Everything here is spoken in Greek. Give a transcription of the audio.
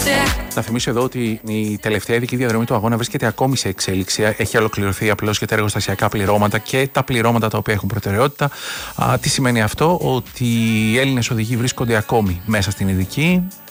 Να θυμίσω εδώ ότι η τελευταία ειδική διαδρομή του αγώνα βρίσκεται ακόμη σε εξέλιξη. Έχει ολοκληρωθεί απλώς για τα εργοστασιακά πληρώματα και τα πληρώματα τα οποία έχουν προτεραιότητα. Τι σημαίνει αυτό? Ότι οι Έλληνες οδηγοί βρίσκονται ακόμη μέσα στην ειδική.